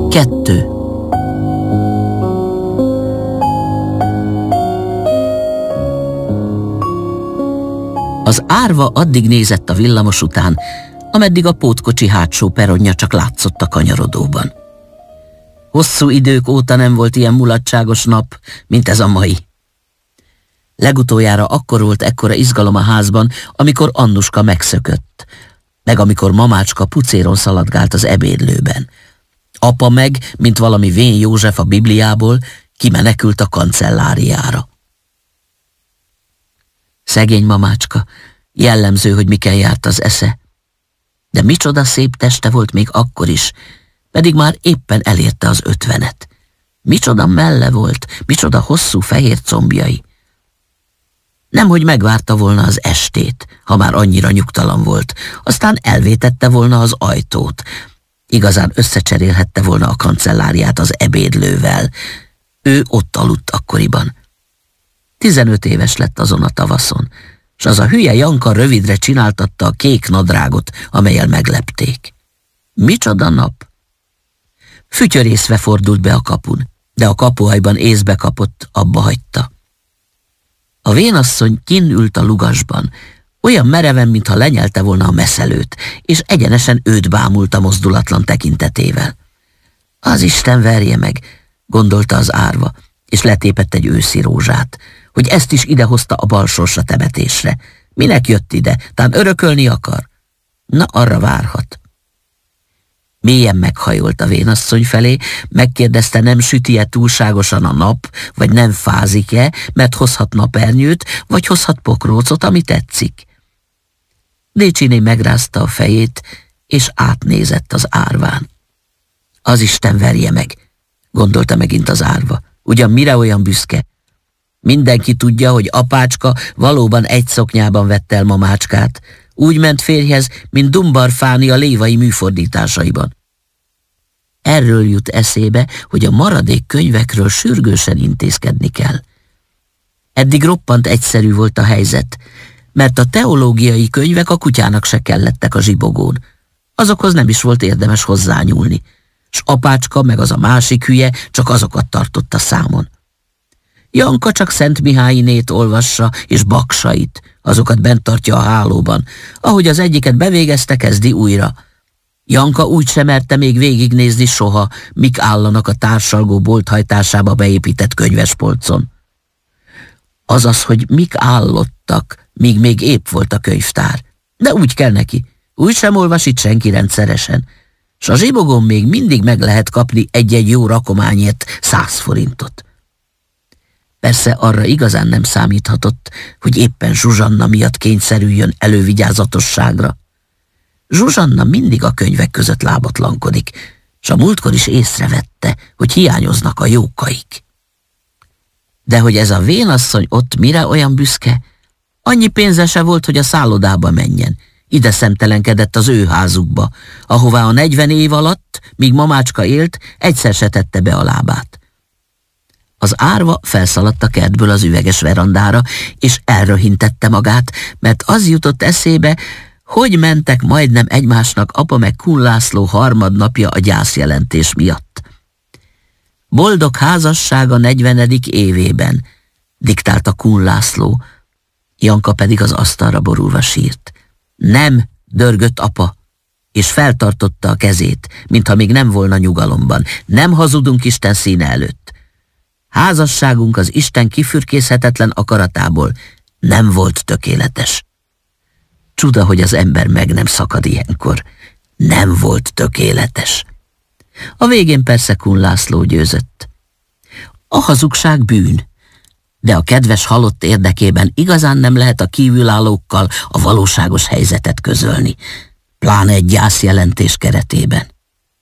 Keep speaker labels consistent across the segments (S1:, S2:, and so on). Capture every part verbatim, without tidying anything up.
S1: Kettő. Az árva addig nézett a villamos után, ameddig a pótkocsi hátsó peronja csak látszott a kanyarodóban. Hosszú idők óta nem volt ilyen mulatságos nap, mint ez a mai. Legutoljára akkor volt ekkora izgalom a házban, amikor Annuska megszökött, meg amikor mamácska pucéron szaladgált az ebédlőben. Apa meg, mint valami vén József a Bibliából, kimenekült a kancelláriára. Szegény mamácska, jellemző, hogy miken járt az esze. De micsoda szép teste volt még akkor is, pedig már éppen elérte az ötvenet. Micsoda melle volt, micsoda hosszú fehér combjai. Nemhogy megvárta volna az estét, ha már annyira nyugtalan volt, aztán elvétette volna az ajtót. Igazán összecserélhette volna a kancelláriát az ebédlővel. Ő ott aludt akkoriban. Tizenöt éves lett azon a tavaszon, s az a hülye Janka rövidre csináltatta a kék nadrágot, amellyel meglepték. Micsoda nap! Fütyörészve fordult be a kapun, de a kapuajban észbe kapott, abba hagyta. A vénasszony kinn ült a lugasban, olyan mereven, mintha lenyelte volna a messzelőt, és egyenesen őt bámulta mozdulatlan tekintetével. Az Isten verje meg, gondolta az árva, és letépett egy őszi rózsát, hogy ezt is idehozta a balsorsra temetésre. Minek jött ide? Tán örökölni akar? Na, arra várhat. Mélyen meghajolt a vénasszony felé, megkérdezte, nem süti-e túlságosan a nap, vagy nem fázik-e, mert hozhat napernyőt, vagy hozhat pokrócot, ami tetszik. Décsiné megrázta a fejét, és átnézett az árván. Az Isten verje meg, gondolta megint az árva. Ugyan mire olyan büszke? Mindenki tudja, hogy apácska valóban egy szoknyában vette el mamácskát. Úgy ment férjhez, mint Dumbar Fáni a lévai műfordításaiban. Erről jut eszébe, hogy a maradék könyvekről sürgősen intézkedni kell. Eddig roppant egyszerű volt a helyzet, mert a teológiai könyvek a kutyának se kellettek a zsibogón. Azokhoz nem is volt érdemes hozzányúlni, s apácska meg az a másik hülye csak azokat tartotta számon. Janka csak Szent Mihálynét olvassa, és Baksait, azokat bent tartja a hálóban. Ahogy az egyiket bevégezte, kezdi újra. Janka úgy sem merte még végignézni soha, mik állanak a társalgó bolthajtásába beépített könyvespolcon. Azaz, hogy mik állottak, míg még épp volt a könyvtár. De úgy kell neki, úgy sem olvas itt senki rendszeresen. S a zsibogón még mindig meg lehet kapni egy-egy jó rakományért száz forintot. Persze arra igazán nem számíthatott, hogy éppen Zsuzsanna miatt kényszerüljön elővigyázatosságra. Zsuzsanna mindig a könyvek között lábatlankodik, s a múltkor is észrevette, hogy hiányoznak a jókaik. De hogy ez a vénasszony ott mire olyan büszke? Annyi pénze se volt, hogy a szállodába menjen. Ide szemtelenkedett az ő házukba, ahová a negyven év alatt, míg mamácska élt, egyszer se tette be a lábát. Az árva felszaladt a kertből az üveges verandára, és elröhintette magát, mert az jutott eszébe, hogy mentek majdnem egymásnak apa meg Kun László harmadnapja a gyászjelentés miatt. Boldog házassága negyvenedik évében, diktálta Kun László, Janka pedig az asztalra borulva sírt. Nem, dörgött apa, és feltartotta a kezét, mintha még nem volna nyugalomban. Nem hazudunk Isten színe előtt. Házasságunk az Isten kifürkészhetetlen akaratából nem volt tökéletes. Csuda, hogy az ember meg nem szakad ilyenkor. Nem volt tökéletes. A végén persze Kun László győzött. A hazugság bűn, de a kedves halott érdekében igazán nem lehet a kívülállókkal a valóságos helyzetet közölni, pláne egy gyászjelentés keretében.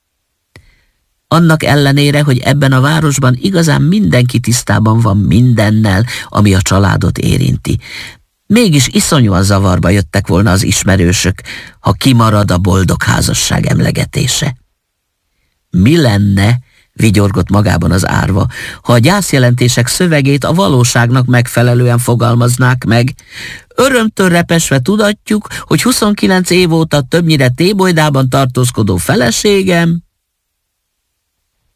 S1: Annak ellenére, hogy ebben a városban igazán mindenki tisztában van mindennel, ami a családot érinti, mégis iszonyúan zavarba jöttek volna az ismerősök, ha kimarad a boldog házasság emlegetése. Mi lenne, vigyorgott magában az árva, ha a gyászjelentések szövegét a valóságnak megfelelően fogalmaznák meg? Örömtől repesve tudatjuk, hogy huszonkilenc év óta többnyire Tébolydában tartózkodó feleségem...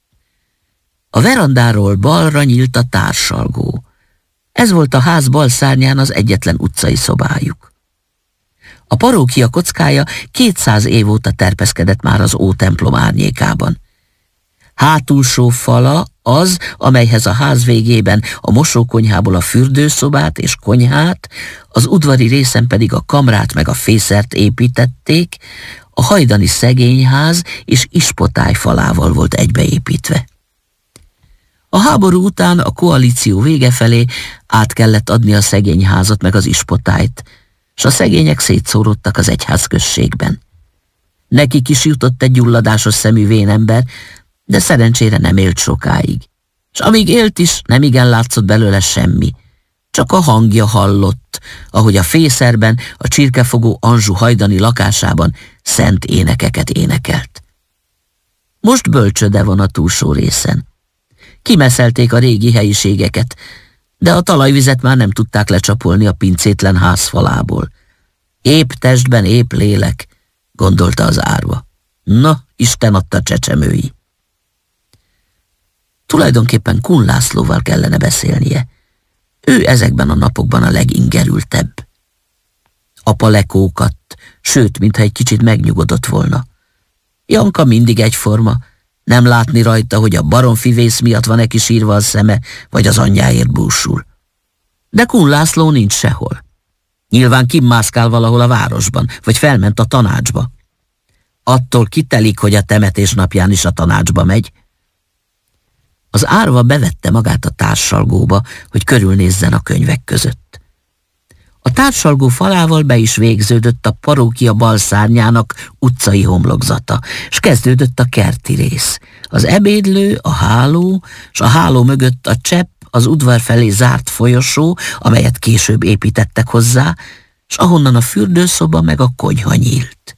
S1: A verandáról balra nyílt a társalgó. Ez volt a ház bal szárnyán az egyetlen utcai szobájuk. A parókia kockája kétszáz év óta terpeszkedett már az ótemplom árnyékában. Hátulsó fala az, amelyhez a ház végében a mosókonyhából a fürdőszobát és konyhát, az udvari részen pedig a kamrát meg a fészert építették, a hajdani szegényház és ispotály falával volt egybeépítve. A háború után a koalíció vége felé át kellett adni a szegényházat meg az ispotályt, s a szegények szétszórodtak az egyházközségben. Nekik is jutott egy gyulladásos szemű vénember, de szerencsére nem élt sokáig. S amíg élt is, nemigen látszott belőle semmi. Csak a hangja hallott, ahogy a fészerben, a csirkefogó Anzsu hajdani lakásában szent énekeket énekelt. Most bölcsöde van a túlsó részen. Kimeszelték a régi helyiségeket, de a talajvizet már nem tudták lecsapolni a pincétlen házfalából. Épp testben, épp lélek, gondolta az árva. Na, Isten adta csecsemői. Tulajdonképpen Kun Lászlóval kellene beszélnie. Ő ezekben a napokban a legingerültebb. Apa lekókadt, sőt, mintha egy kicsit megnyugodott volna. Janka mindig egyforma, nem látni rajta, hogy a baromfivész miatt van-e kisírva a szeme, vagy az anyjáért búsul. De Kun László nincs sehol. Nyilván kimászkál valahol a városban, vagy felment a tanácsba. Attól kitelik, hogy a temetés napján is a tanácsba megy. Az árva bevette magát a társalgóba, hogy körülnézzen a könyvek között. A társalgó falával be is végződött a parókia bal szárnyának utcai homlokzata, s kezdődött a kerti rész. Az ebédlő, a háló, s a háló mögött a csepp, az udvar felé zárt folyosó, amelyet később építettek hozzá, s ahonnan a fürdőszoba meg a konyha nyílt.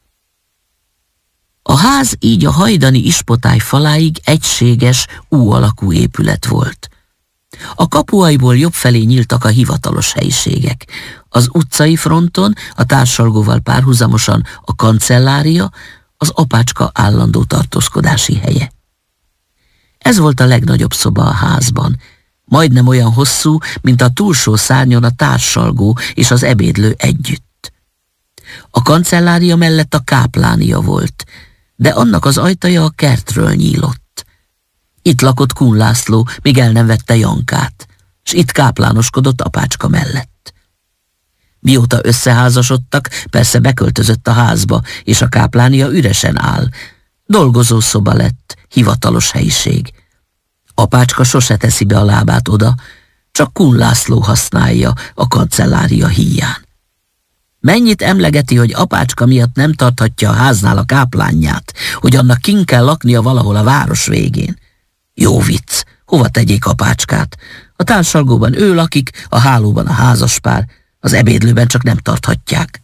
S1: A ház így a hajdani ispotály faláig egységes, U-alakú épület volt. A kapuaiból jobb felé nyíltak a hivatalos helyiségek. Az utcai fronton, a társalgóval párhuzamosan a kancellária, az apácska állandó tartózkodási helye. Ez volt a legnagyobb szoba a házban, majdnem olyan hosszú, mint a túlsó szárnyon a társalgó és az ebédlő együtt. A kancellária mellett a káplánia volt, de annak az ajtaja a kertről nyílott. Itt lakott Kun László, míg el nem vette Jankát, s itt káplánoskodott apácska mellett. Mióta összeházasodtak, persze beköltözött a házba, és a káplánia üresen áll. Dolgozószoba lett, hivatalos helyiség. Apácska sose teszi be a lábát oda, csak Kun László használja a kancellária híján. Mennyit emlegeti, hogy apácska miatt nem tarthatja a háznál a káplánját, hogy annak kint kell laknia valahol a város végén. Jó vicc, hova tegyék apácskát? A társalgóban ő lakik, a hálóban a házaspár, az ebédlőben csak nem tarthatják.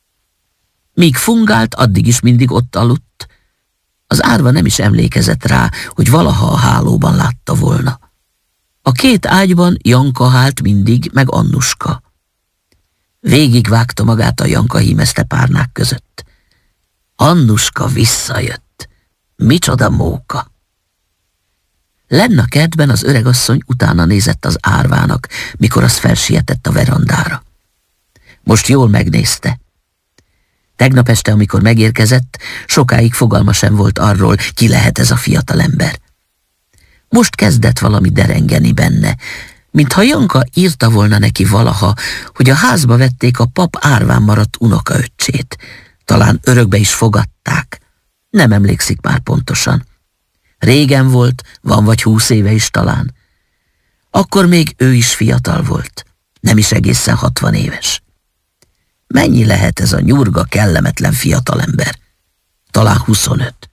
S1: Míg fungált, addig is mindig ott aludt. Az árva nem is emlékezett rá, hogy valaha a hálóban látta volna. A két ágyban Janka hált mindig, meg Annuska. Végigvágta magát a Janka hímezte párnák között. Annuska visszajött. Micsoda móka! Lenn a kertben az öregasszony utána nézett az árvának, mikor az felsietett a verandára. Most jól megnézte. Tegnap este, amikor megérkezett, sokáig fogalma sem volt arról, ki lehet ez a fiatalember. Most kezdett valami derengeni benne, mintha Janka írta volna neki valaha, hogy a házba vették a pap árván maradt unokaöccsét. Talán örökbe is fogadták. Nem emlékszik már pontosan. Régen volt, van vagy húsz éve is talán. Akkor még ő is fiatal volt, nem is egészen hatvan éves. Mennyi lehet ez a nyurga, kellemetlen fiatalember? Talán huszonöt.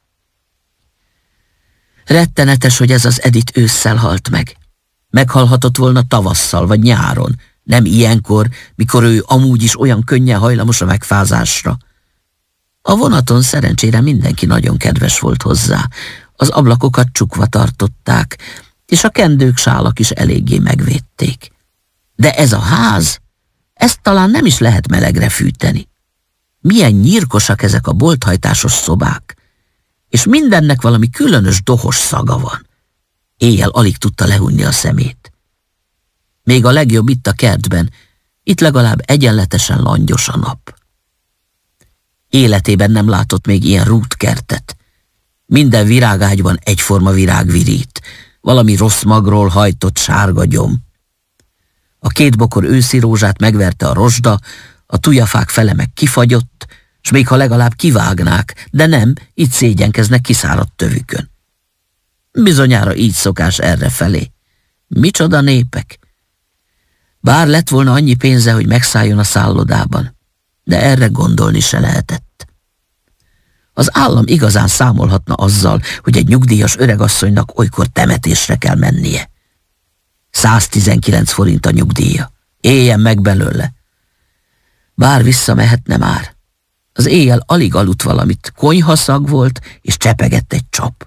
S1: Rettenetes, hogy ez az Edith ősszel halt meg. Meghalhatott volna tavasszal vagy nyáron, nem ilyenkor, mikor ő amúgy is olyan könnyen hajlamos a megfázásra. A vonaton szerencsére mindenki nagyon kedves volt hozzá, az ablakokat csukva tartották, és a kendők, sálak is eléggé megvédték. De ez a ház, ezt talán nem is lehet melegre fűteni. Milyen nyírkosak ezek a bolthajtásos szobák, és mindennek valami különös dohos szaga van. Éjjel alig tudta lehunni a szemét. Még a legjobb itt a kertben, itt legalább egyenletesen langyos a nap. Életében nem látott még ilyen rútkertet. Minden virágágyban egyforma virág virít, valami rossz magról hajtott sárga gyom. A két bokor őszi rózsát megverte a rozsda, a tujafák fele meg kifagyott, s még ha legalább kivágnák, de nem, itt szégyenkeznek kiszáradt tövükön. Bizonyára így szokás errefelé. Micsoda népek! Bár lett volna annyi pénze, hogy megszálljon a szállodában, de erre gondolni se lehetett. Az állam igazán számolhatna azzal, hogy egy nyugdíjas öregasszonynak olykor temetésre kell mennie. száztizenkilenc forint a nyugdíja. Éljen meg belőle. Bár visszamehetne már. Az éjjel alig aludt valamit, konyhaszag volt, és csepegett egy csap.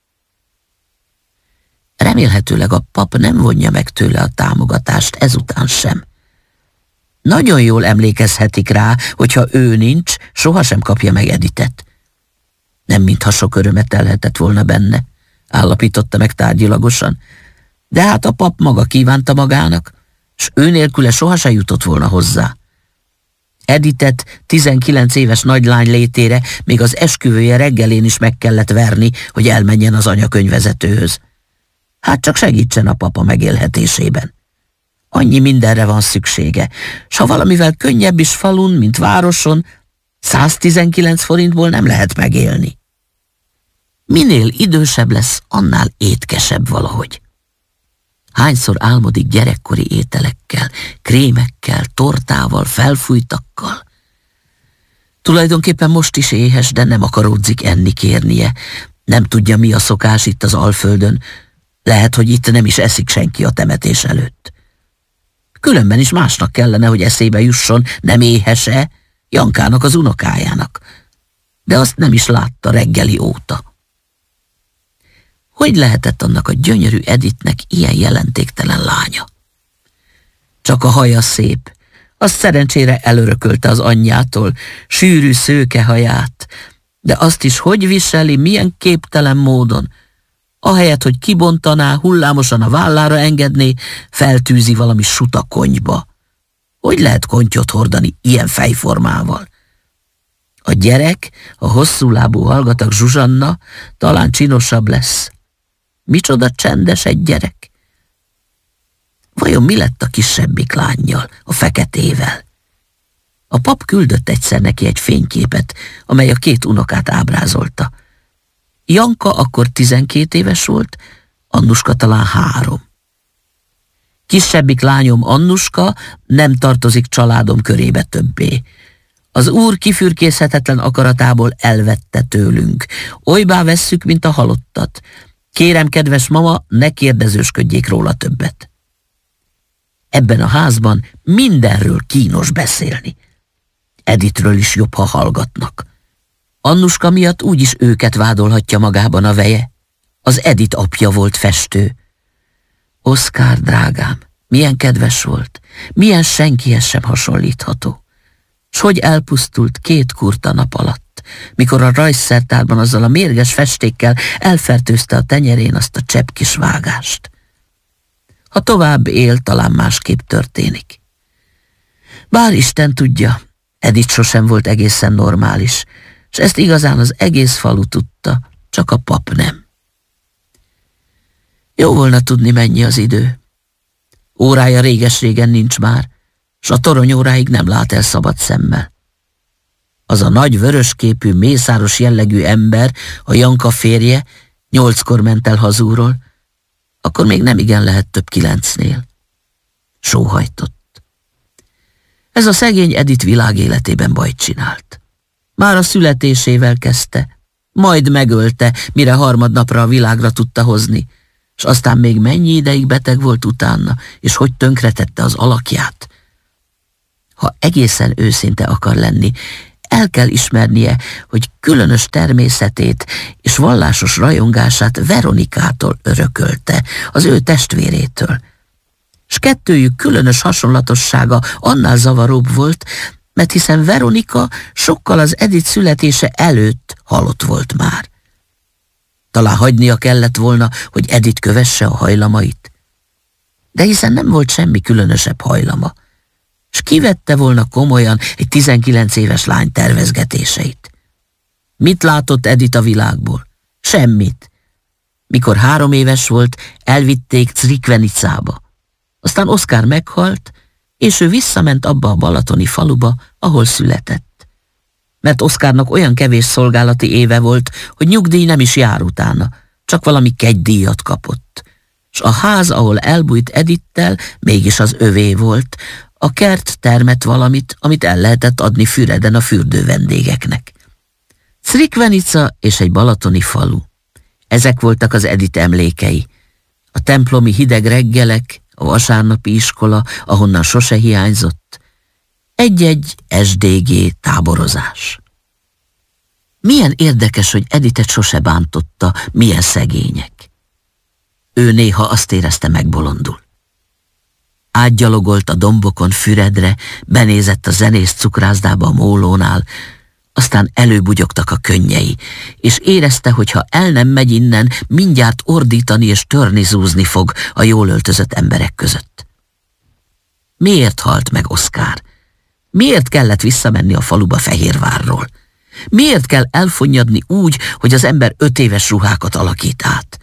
S1: Remélhetőleg a pap nem vonja meg tőle a támogatást ezután sem. Nagyon jól emlékezhetik rá, hogyha ő nincs, sohasem kapja meg Editet. Nem mintha sok örömet telhetett volna benne, állapította meg tárgyilagosan, de hát a pap maga kívánta magának, s ő nélküle sohasem jutott volna hozzá. Editet tizenkilenc éves nagylány létére még az esküvője reggelén is meg kellett verni, hogy elmenjen az anyakönyvvezetőhöz. Hát csak segítsen a papa megélhetésében. Annyi mindenre van szüksége, s ha valamivel könnyebb is falun, mint városon, száztizenkilenc forintból nem lehet megélni. Minél idősebb lesz, annál étkesebb valahogy. Hányszor álmodik gyerekkori ételekkel, krémekkel, tortával, felfújtakkal. Tulajdonképpen most is éhes, de nem akaródzik enni kérnie. Nem tudja, mi a szokás itt az Alföldön. Lehet, hogy itt nem is eszik senki a temetés előtt. Különben is másnak kellene, hogy eszébe jusson, nem éhes-e, Jankának, az unokájának. De azt nem is látta reggeli óta. Hogy lehetett annak a gyönyörű Editnek ilyen jelentéktelen lánya? Csak a haja szép. Azt szerencsére elörökölte az anyjától, sűrű szőkehaját, de azt is hogy viseli, milyen képtelen módon. Ahelyett, hogy kibontaná, hullámosan a vállára engedné, feltűzi valami suta konyba. Hogy lehet kontyot hordani ilyen fejformával? A gyerek, a hosszúlábú hallgatag Zsuzsanna talán csinosabb lesz. Micsoda csendes egy gyerek! Vajon mi lett a kisebbik lánnyal, a feketével? A pap küldött egyszer neki egy fényképet, amely a két unokát ábrázolta. Janka akkor tizenkét éves volt, Annuska talán három. Kisebbik lányom Annuska nem tartozik családom körébe többé. Az úr kifürkészhetetlen akaratából elvette tőlünk. Olybá vesszük, mint a halottat. Kérem, kedves mama, ne kérdezősködjék róla többet. Ebben a házban mindenről kínos beszélni. Editről is jobb, ha hallgatnak. Annuska miatt úgyis őket vádolhatja magában a veje. Az Edit apja volt festő. Oszkár, drágám, milyen kedves volt, milyen senkihez sem hasonlítható. S hogy elpusztult két kurta nap alatt, mikor a rajzszertárban azzal a mérges festékkel elfertőzte a tenyerén azt a csepp kis vágást. Ha tovább él, talán másképp történik. Bár Isten tudja, Edit sosem volt egészen normális, és ezt igazán az egész falu tudta, csak a pap nem. Jó volna tudni, mennyi az idő. Órája réges-régen nincs már, s a torony óráig nem lát el szabad szemmel. Az a nagy vörösképű, mészáros jellegű ember, a Janka férje, nyolckor ment el hazúról, akkor még nem igen lehet több kilencnél. Sóhajtott. Ez a szegény Edit világ életében bajt csinált. Már a születésével kezdte, majd megölte, mire harmadnapra a világra tudta hozni, és aztán még mennyi ideig beteg volt utána, és hogy tönkretette az alakját. Ha egészen őszinte akar lenni, el kell ismernie, hogy különös természetét és vallásos rajongását Veronikától örökölte, az ő testvérétől. S kettőjük különös hasonlatossága annál zavaróbb volt, mert hiszen Veronika sokkal az Edit születése előtt halott volt már. Talán hagynia kellett volna, hogy Edith kövesse a hajlamait. De hiszen nem volt semmi különösebb hajlama, s kivette volna komolyan egy tizenkilenc éves lány tervezgetéseit. Mit látott Edith a világból? Semmit. Mikor három éves volt, elvitték Crikvenicába. Aztán Oszkár meghalt, és ő visszament abba a balatoni faluba, ahol született. Mert Oszkárnak olyan kevés szolgálati éve volt, hogy nyugdíj nem is jár utána, csak valami kegydíjat kapott. S a ház, ahol elbújt Edittel, mégis az övé volt. A kert termett valamit, amit el lehetett adni Füreden a fürdő vendégeknek. Crikvenica és egy balatoni falu. Ezek voltak az Edith emlékei. A templomi hideg reggelek, a vasárnapi iskola, ahonnan sose hiányzott. Egy-egy es dé gé táborozás. Milyen érdekes, hogy Edithet sose bántotta, milyen szegények. Ő néha azt érezte, megbolondul. Átgyalogolt a dombokon Füredre, benézett a zenész cukrászdába a mólónál, aztán előbugyogtak a könnyei, és érezte, hogy ha el nem megy innen, mindjárt ordítani és törni zúzni fog a jól öltözött emberek között. Miért halt meg Oszkár? Miért kellett visszamenni a faluba Fehérvárról? Miért kell elfonnyadni úgy, hogy az ember öt éves ruhákat alakít át?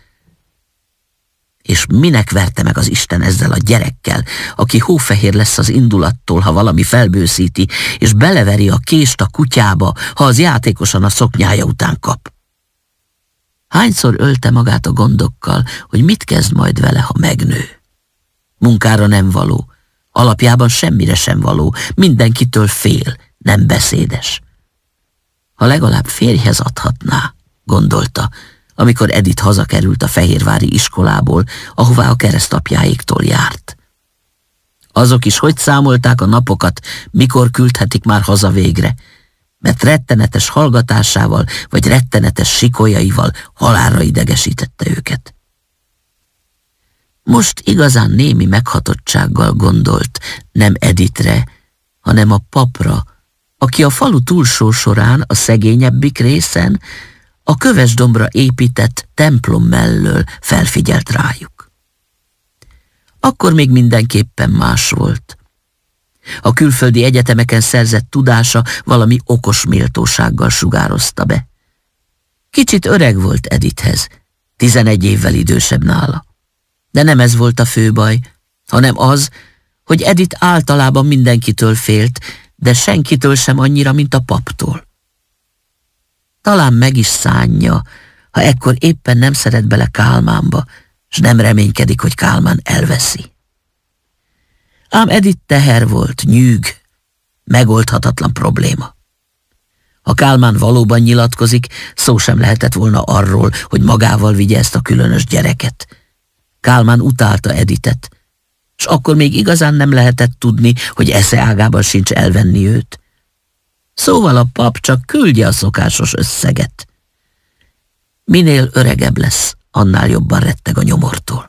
S1: És minek verte meg az Isten ezzel a gyerekkel, aki hófehér lesz az indulattól, ha valami felbőszíti, és beleveri a kést a kutyába, ha az játékosan a szoknyája után kap? Hányszor ölte magát a gondokkal, hogy mit kezd majd vele, ha megnő? Munkára nem való, alapjában semmire sem való, mindenkitől fél, nem beszédes. Ha legalább férjhez adhatná, gondolta, amikor Edith hazakerült a fehérvári iskolából, ahová a keresztapjáéktól járt. Azok is hogy számolták a napokat, mikor küldhetik már haza végre, mert rettenetes hallgatásával vagy rettenetes sikolyaival halálra idegesítette őket. Most igazán némi meghatottsággal gondolt nem Edithre, hanem a papra, aki a falu túlsó során, a szegényebbik részen, a Kövesdombra épített templom mellől felfigyelt rájuk. Akkor még mindenképpen más volt. A külföldi egyetemeken szerzett tudása valami okos méltósággal sugározta be. Kicsit öreg volt Edithhez, tizenegy évvel idősebb nála. De nem ez volt a fő baj, hanem az, hogy Edith általában mindenkitől félt, de senkitől sem annyira, mint a paptól. Talán meg is szánja, ha ekkor éppen nem szeret bele Kálmánba, s nem reménykedik, hogy Kálmán elveszi. Ám Edith teher volt, nyűg, megoldhatatlan probléma. Ha Kálmán valóban nyilatkozik, szó sem lehetett volna arról, hogy magával vigye ezt a különös gyereket. Kálmán utálta Edithet, s akkor még igazán nem lehetett tudni, hogy esze ágában sincs elvenni őt. Szóval a pap csak küldje a szokásos összeget. Minél öregebb lesz, annál jobban retteg a nyomortól.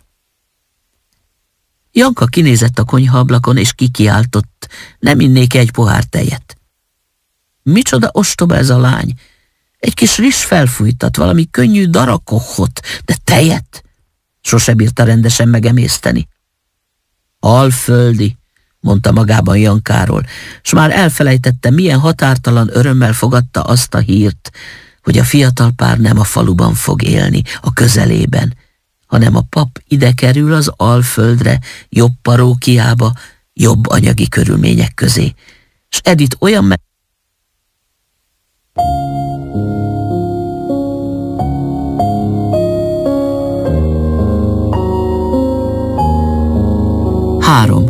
S1: Janka kinézett a konyhaablakon, és kikiáltott, nem innék egy pohár tejet. Micsoda ostoba ez a lány! Egy kis rizs felfújtat, valami könnyű darakohot, de tejet? Sose bírta rendesen megemészteni. Alföldi, mondta magában Jankáról, s már elfelejtette, milyen határtalan örömmel fogadta azt a hírt, hogy a fiatal pár nem a faluban fog élni, a közelében, hanem a pap ide kerül az Alföldre, jobb parókiába, jobb anyagi körülmények közé, s Edith olyan me- Három.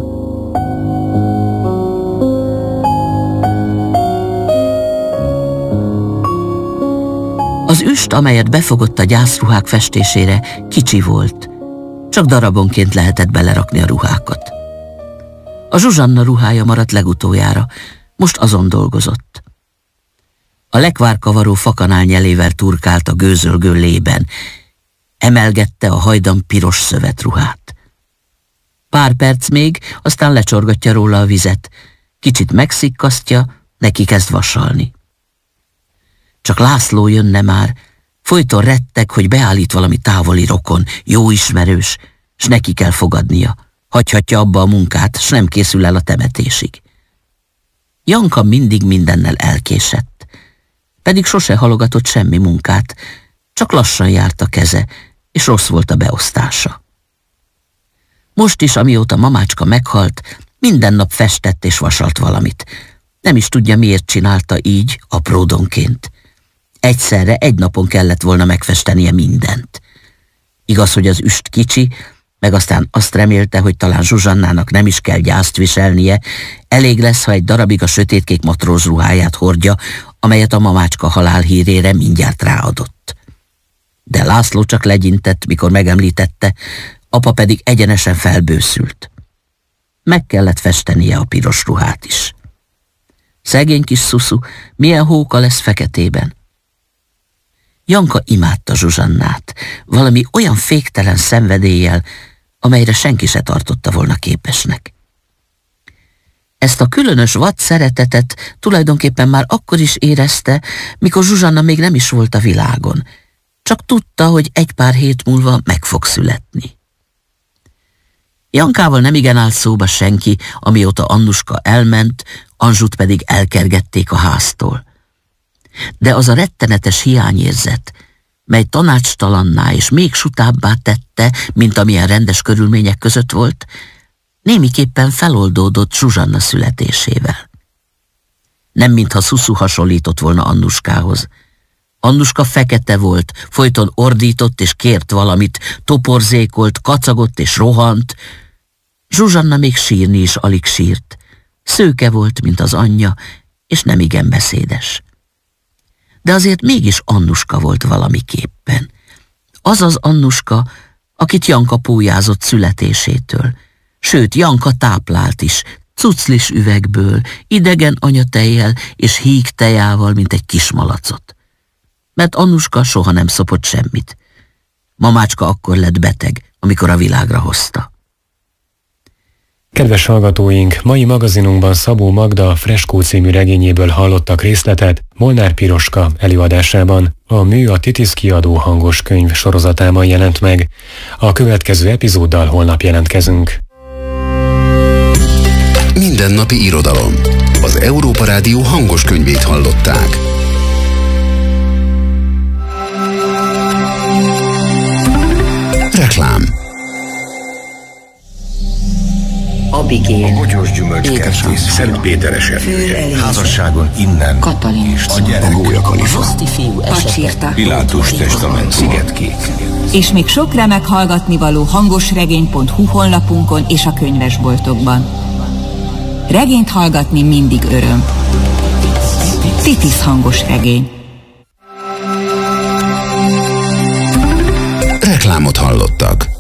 S1: Az üst, amelyet befogott a gyászruhák festésére, kicsi volt. Csak darabonként lehetett belerakni a ruhákat. A Zsuzsanna ruhája maradt legutoljára, most azon dolgozott. A lekvárkavaró fakanál nyelével turkált a gőzölgő lében, emelgette a hajdan piros szövetruhát. Pár perc még, aztán lecsorgatja róla a vizet, kicsit megszikkasztja, neki kezd vasalni. Csak László jönne már, Folyton retteg, hogy beállít valami távoli rokon, jó ismerős, s neki kell fogadnia. Hagyhatja abba a munkát, s nem készül el a temetésig. Janka mindig mindennel elkésett, pedig sose halogatott semmi munkát, csak lassan járt a keze, és rossz volt a beosztása. Most is, amióta mamácska meghalt, minden nap festett és vasalt valamit. Nem is tudja, miért csinálta így, apródonként. Egyszerre egy napon kellett volna megfestenie mindent. Igaz, hogy az üst kicsi, meg aztán azt remélte, hogy talán Zsuzsannának nem is kell gyászt viselnie, elég lesz, ha egy darabig a sötétkék matróz ruháját hordja, amelyet a mamácska halálhírére mindjárt ráadott. De László csak legyintett, mikor megemlítette, apa pedig egyenesen felbőszült. Meg kellett festenie a piros ruhát is. Szegény kis szuszu, milyen hóka lesz feketében. Janka imádta Zsuzsannát, valami olyan féktelen szenvedéllyel, amelyre senki se tartotta volna képesnek. Ezt a különös vad szeretetet tulajdonképpen már akkor is érezte, mikor Zsuzsanna még nem is volt a világon. Csak tudta, hogy egy pár hét múlva meg fog születni. Jankával nemigen állt szóba senki, amióta Annuska elment, Anzsut pedig elkergették a háztól. De az a rettenetes hiányérzet, mely tanácstalanná és még sutábbá tette, mint amilyen rendes körülmények között volt, némiképpen feloldódott Zsuzsanna születésével. Nem mintha Szuszu hasonlított volna Annuskához. Annuska fekete volt, folyton ordított és kért valamit, toporzékolt, kacagott és rohant. Zsuzsanna még sírni is alig sírt. Szőke volt, mint az anyja, és nem igen beszédes. De azért mégis Annuska volt valamiképpen. Az az Annuska, akit Janka pólyázott születésétől. Sőt, Janka táplált is, cuclis üvegből, idegen anyatejjel és híg tejával, mint egy kismalacot. Mert Annuska soha nem szopott semmit. Mamácska akkor lett beteg, amikor a világra hozta.
S2: Kedves hallgatóink, mai magazinunkban Szabó Magda Freskó című regényéből hallottak részletet Molnár Piroska előadásában. A Mű a Titisz kiadó hangos könyv sorozatában jelent meg. A következő epizóddal holnap jelentkezünk.
S3: Mindennapi irodalom. Az Európa Rádió hangos könyvét hallották. Reklám.
S4: Abigail,
S5: a bogyós gyümölcskertész, Szent Péter eseménye, házasságon innen,
S4: Katalin,
S5: a gyerek,
S4: a
S5: Gólyakalifa,
S4: Pacsirta,
S5: Pilátus testament, Szigetkék.
S6: És még sok remek hallgatnivaló hangosregény pont hu honlapunkon és a könyvesboltokban. Regényt hallgatni mindig öröm. Titisz hangos regény.
S3: Reklámot hallottak.